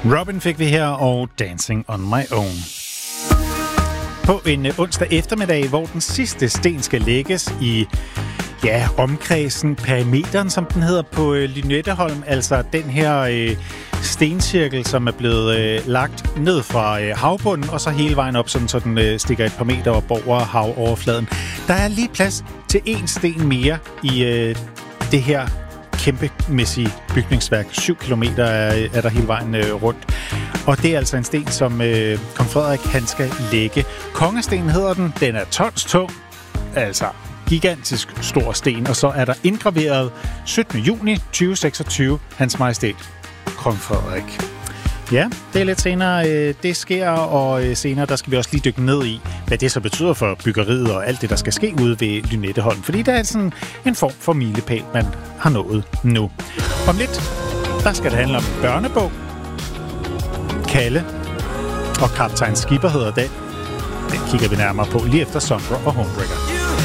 Robin fik vi her, og Dancing on My Own. På en onsdag eftermiddag, hvor den sidste sten skal lægges i omkredsen, perimeteren, som den hedder på Lynetteholm, altså den her stencirkel, som er blevet lagt ned fra havbunden, og så hele vejen op, sådan, så den stikker et par meter op over havoverfladen. Der er lige plads til en sten mere i det her kæmpemæssige bygningsværk. 7 kilometer er der hele vejen rundt. Og det er altså en sten, som kong Frederik han skal lægge. Kongestenen hedder den. Den er tons tung. Altså gigantisk stor sten. Og så er der indgraveret 17. juni 2026 Hans Majestæt Kong Frederik. Ja, det er lidt senere, det sker, og senere der skal vi også lige dykke ned i, hvad det så betyder for byggeriet og alt det, der skal ske ude ved Lynetteholm. Fordi der er sådan en form for milepæl, man har nået nu. Om lidt, der skal det handle om en børnebog. Kalle og Kaptajn Skipper hedder den. Den kigger vi nærmere på lige efter Sondre og Homebreaker.